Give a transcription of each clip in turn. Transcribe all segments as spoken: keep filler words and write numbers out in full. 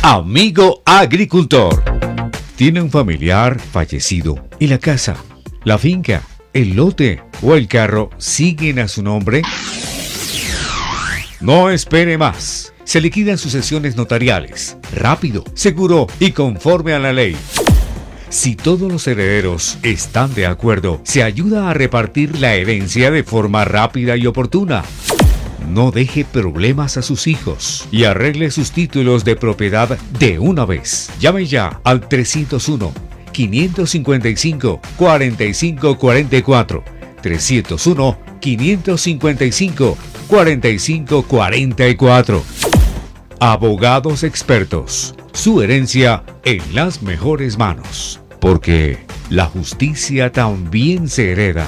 Amigo agricultor. ¿Tiene un familiar fallecido y la casa, la finca, el lote o el carro siguen a su nombre? No espere más. Se liquidan sucesiones notariales, rápido, seguro y conforme a la ley. Si todos los herederos están de acuerdo, se ayuda a repartir la herencia de forma rápida y oportuna. No deje problemas a sus hijos y arregle sus títulos de propiedad de una vez. Llame ya al trescientos uno, quinientos cincuenta y cinco, cuarenta y cinco cuarenta y cuatro. trescientos uno, quinientos cincuenta y cinco, cuarenta y cinco cuarenta y cuatro. Abogados expertos. Su herencia en las mejores manos. Porque la justicia también se hereda.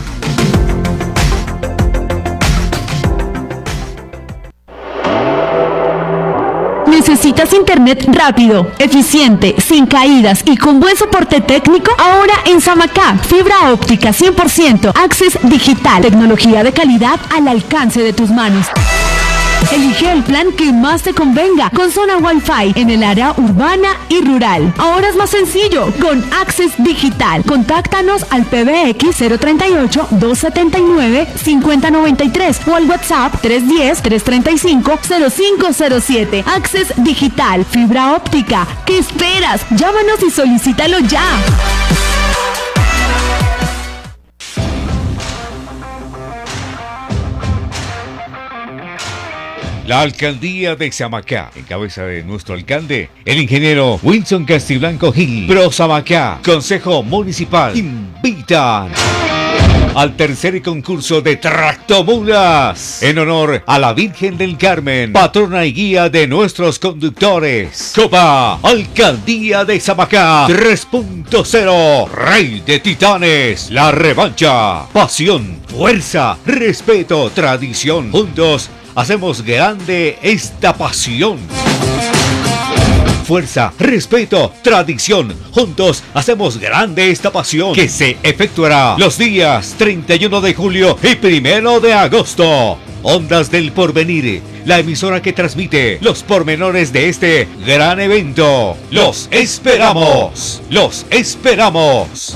¿Necesitas internet rápido, eficiente, sin caídas y con buen soporte técnico? Ahora en Samacá, fibra óptica cien por ciento, Access Digital, tecnología de calidad al alcance de tus manos. Elige el plan que más te convenga, con zona Wi-Fi en el área urbana y rural. Ahora es más sencillo, con Access Digital. Contáctanos al P B X cero treinta y ocho, doscientos setenta y nueve, cincuenta noventa y tres o al WhatsApp tres uno cero, tres treinta y cinco, cero cinco cero siete. Access Digital, fibra óptica. ¿Qué esperas? Llámanos y solicítalo ya. La alcaldía de Samacá, en cabeza de nuestro alcalde, el ingeniero Wilson Castiblanco Gil. Pro Samacá, Consejo Municipal, invitan al tercer concurso de tractomulas en honor a la Virgen del Carmen, patrona y guía de nuestros conductores. Copa Alcaldía de Samacá tres punto cero, Rey de Titanes, la revancha, pasión, fuerza, respeto, tradición. Juntos hacemos grande esta pasión. Fuerza, respeto, tradición. Juntos hacemos grande esta pasión que se efectuará los días treinta y uno de julio y primero de agosto. Ondas del Porvenir, la emisora que transmite los pormenores de este gran evento. ¡Los esperamos! ¡Los esperamos!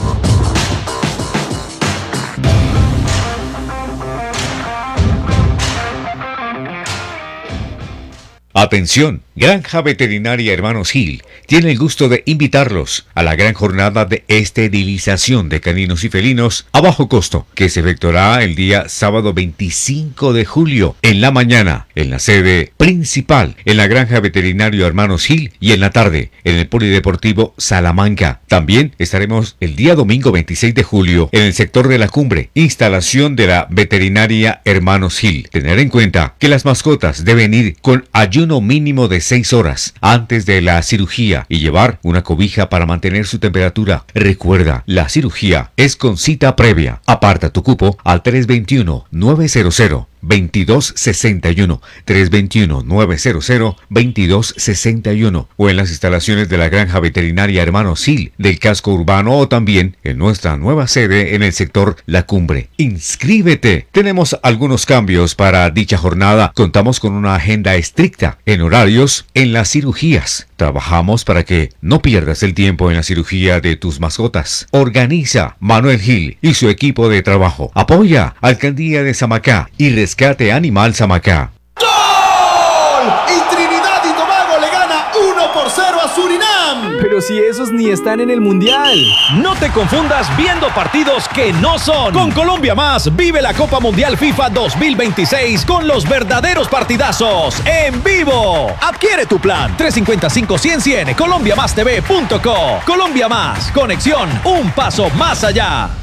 Atención, Granja Veterinaria Hermanos Gil tiene el gusto de invitarlos a la gran jornada de esterilización de caninos y felinos a bajo costo, que se efectuará el día sábado veinticinco de julio en la mañana en la sede principal en la Granja Veterinario Hermanos Gil y en la tarde en el Polideportivo Salamanca. También estaremos el día domingo veintiséis de julio en el sector de la Cumbre, instalación de la Veterinaria Hermanos Gil. Tener en cuenta que las mascotas deben ir con ayuno mínimo de seis horas antes de la cirugía y llevar una cobija para mantener su temperatura. Recuerda, la cirugía es con cita previa. Aparta tu cupo al tres dos uno, nueve cero cero, veintidós sesenta y uno, tres dos uno, nueve cero cero, veintidós sesenta y uno o en las instalaciones de la Granja Veterinaria Hermanos Gil del casco urbano o también en nuestra nueva sede en el sector La Cumbre. ¡Inscríbete! Tenemos algunos cambios para dicha jornada. Contamos con una agenda estricta en horarios en las cirugías. Trabajamos para que no pierdas el tiempo en la cirugía de tus mascotas. Organiza Manuel Gil y su equipo de trabajo. Apoya Alcaldía de Samacá y Rescate Animal Samacá. ¡Gol! Y Trinidad y Tobago le gana uno por cero a Surinam. Pero si esos ni están en el Mundial. No te confundas viendo partidos que no son. Con Colombia Más, vive la Copa Mundial FIFA dos mil veintiséis con los verdaderos partidazos en vivo. Adquiere tu plan tres cinco cinco, cien, cien, colombia más t v punto co. Colombia Más, conexión un paso más allá.